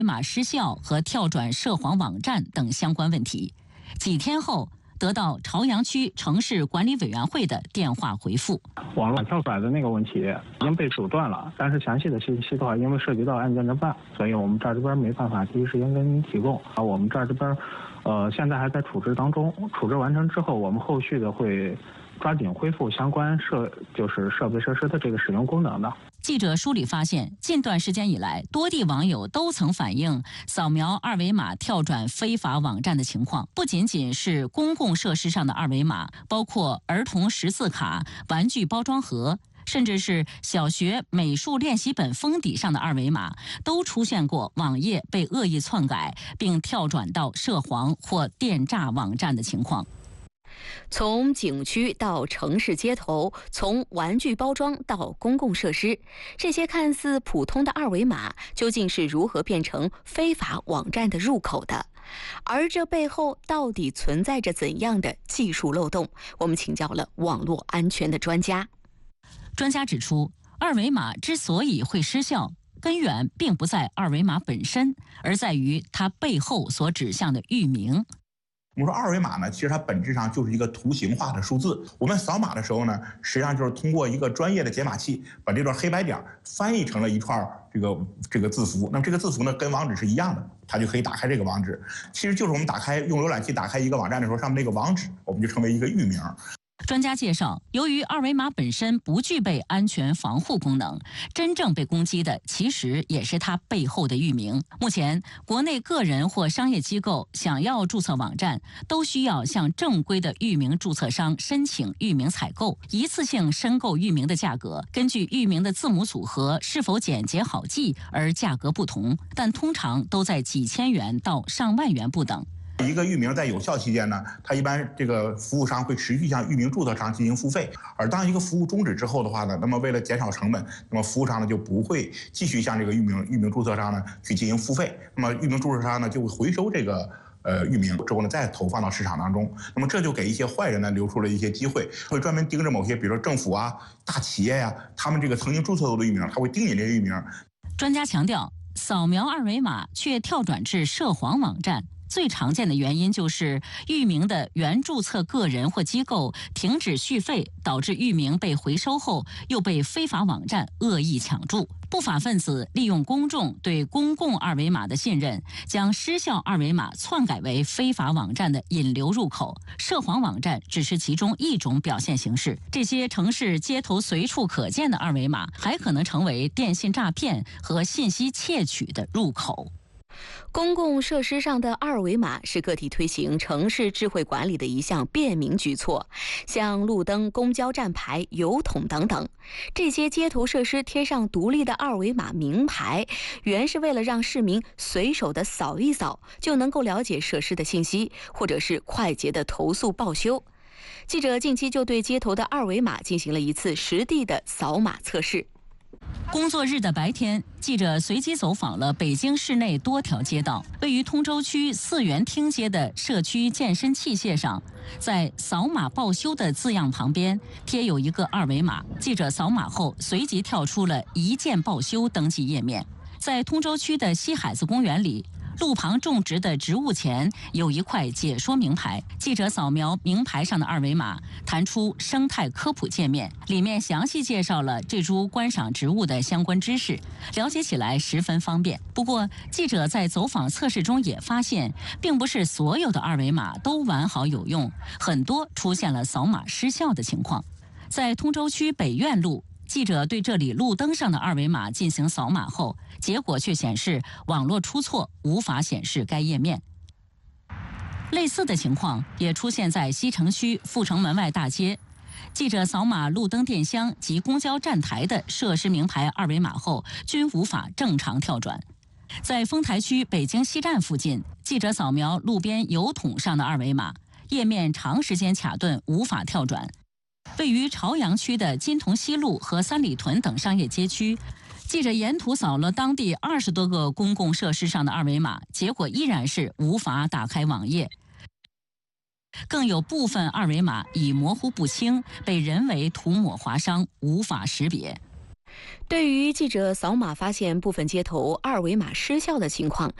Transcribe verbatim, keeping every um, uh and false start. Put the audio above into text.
码失效和跳转涉黄网站等相关问题。几天后，得到朝阳区城市管理委员会的电话回复。 网络跳转的那个问题已经被阻断了，但是详细的信息的话，因为涉及到案件侦办，所以我们这儿这边没办法第一时间跟您提供。啊，我们这儿这边，呃，现在还在处置当中，处置完成之后，我们后续的会抓紧恢复相关设就是设备设施的这个使用功能的。 记者梳理发现，近段时间以来，多地网友都曾反映扫描二维码跳转非法网站的情况，不仅仅是公共设施上的二维码，包括儿童识字卡、玩具包装盒，甚至是小学美术练习本封底上的二维码，都出现过网页被恶意篡改并跳转到涉黄或电诈网站的情况。 从景区到城市街头，从玩具包装到公共设施，这些看似普通的二维码究竟是如何变成非法网站的入口的？而这背后到底存在着怎样的技术漏洞？我们请教了网络安全的专家。 专家指出，二维码之所以会失效，根源并不在二维码本身，而在于它背后所指向的域名。 我们说二维码呢，其实它本质上就是一个图形化的数字。我们扫码的时候呢，实际上就是通过一个专业的解码器，把这段黑白点翻译成了一串这个这个字符。那么这个字符呢，跟网址是一样的，它就可以打开这个网址。其实就是我们打开用浏览器打开一个网站的时候，上面那个网址，我们就称为一个域名。 专家介绍，由于二维码本身不具备安全防护功能，真正被攻击的其实也是它背后的域名。目前，国内个人或商业机构想要注册网站，都需要向正规的域名注册商申请域名采购。一次性申购域名的价格，根据域名的字母组合是否简洁好记而价格不同，但通常都在几千元到上万元不等。 一个域名在有效期间呢，它一般这个服务商会持续向域名注册商进行付费。而当一个服务终止之后的话呢，那么为了减少成本，那么服务商呢就不会继续向这个域名域名注册商呢去进行付费。那么域名注册商呢就会回收这个呃域名之后呢再投放到市场当中。那么这就给一些坏人呢留出了一些机会，会专门盯着某些比如说政府啊、大企业呀、啊，他们这个曾经注册过的域名，他会盯你这个域名。 专家强调，扫描二维码却跳转至涉黄网站，最常见的原因就是域名的原注册个人或机构停止续费，导致域名被回收后又被非法网站恶意抢注。不法分子利用公众对公共二维码的信任，将失效二维码篡改为非法网站的引流入口，涉黄网站只是其中一种表现形式。这些城市街头随处可见的二维码，还可能成为电信诈骗和信息窃取的入口。 公共设施上的二维码是个体推行城市智慧管理的一项便民举措，像路灯、公交站牌、邮筒等等，这些街头设施贴上独立的二维码名牌，原是为了让市民随手的扫一扫就能够了解设施的信息，或者是快捷的投诉报修。记者近期就对街头的二维码进行了一次实地的扫码测试。 工作日的白天，记者随机走访了北京市内多条街道。位于通州区四元厅街的社区健身器械上，在扫码报修的字样旁边贴有一个二维码，记者扫码后随即跳出了一键报修登记页面。在通州区的西海子公园里，路旁种植的植物前有一块解说名牌，记者扫描名牌上的二维码，弹出生态科普界面，里面详细介绍了这株观赏植物的相关知识，了解起来十分方便。不过，记者在走访测试中也发现，并不是所有的二维码都完好有用，很多出现了扫码失效的情况。在通州区北苑路，记者对这里路灯上的二维码进行扫码后，结果却显示网络出错，无法显示该页面。类似的情况也出现在西城区阜成门外大街，记者扫码路灯电箱及公交站台的设施名牌二维码后，均无法正常跳转。在丰台区北京西站附近，记者扫描路边邮筒上的二维码，页面长时间卡顿，无法跳转。位于朝阳区的金潼西路和三里屯等商业街区，记者沿途扫了当地二十多个公共设施上的二维码，结果依然是无法打开网页。更有部分二维码已模糊不清，被人为涂抹划伤，无法识别。 对于记者扫码发现部分接头二维码失效的情况，